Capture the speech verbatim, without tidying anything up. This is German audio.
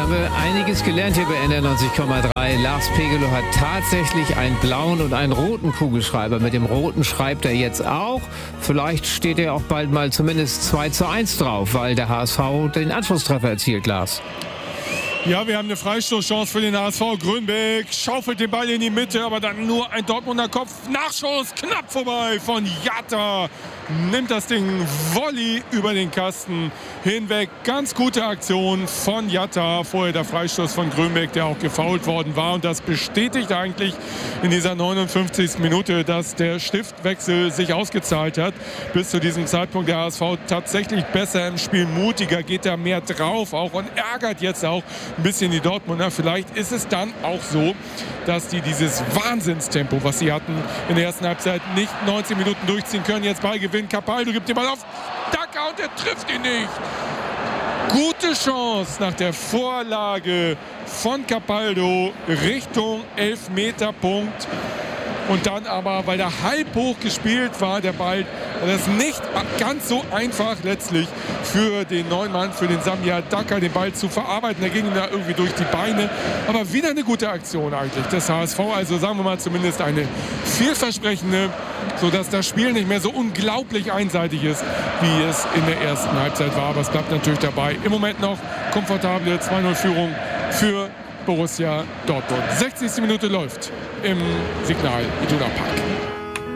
haben wir einiges gelernt hier bei N R neunzig Komma drei. Lars Pegelow hat tatsächlich einen blauen und einen roten Kugelschreiber. Mit dem roten schreibt er jetzt auch. Vielleicht steht er auch bald mal zumindest zwei zu eins drauf, weil der H S V den Anschlusstreffer erzielt, Lars. Ja, wir haben eine Freistoßchance für den H S V. Grünbeck schaufelt den Ball in die Mitte, aber dann nur ein Dortmunder Kopf. Nachschuss, knapp vorbei von Jatta. Nimmt das Ding Volley über den Kasten hinweg. Ganz gute Aktion von Jatta. Vorher der Freistoß von Grünbeck, der auch gefoult worden war. Und das bestätigt eigentlich in dieser neunundfünfzigsten Minute, dass der Stiftwechsel sich ausgezahlt hat. Bis zu diesem Zeitpunkt der H S V tatsächlich besser im Spiel, mutiger, geht da mehr drauf auch und ärgert jetzt auch ein bisschen die Dortmunder. Vielleicht ist es dann auch so, dass die dieses Wahnsinnstempo, was sie hatten in der ersten Halbzeit, nicht neunzehn Minuten durchziehen können. Jetzt Ballgewinn, Capaldo gibt den Ball auf Dacker und er trifft ihn nicht. Gute Chance nach der Vorlage von Capaldo Richtung Elfmeterpunkt. Und dann aber, weil der halb hoch gespielt war, der Ball, das ist nicht ganz so einfach letztlich für den neuen Mann, für den Samir Dacker, den Ball zu verarbeiten. Der ging da irgendwie durch die Beine. Aber wieder eine gute Aktion eigentlich des H S V. Also sagen wir mal zumindest eine vielversprechende, sodass das Spiel nicht mehr so unglaublich einseitig ist, wie es in der ersten Halbzeit war. Aber es bleibt natürlich dabei. Im Moment noch komfortable zwei null Führung für Borussia Dortmund. sechzigste Minute läuft im Signal Iduna Park.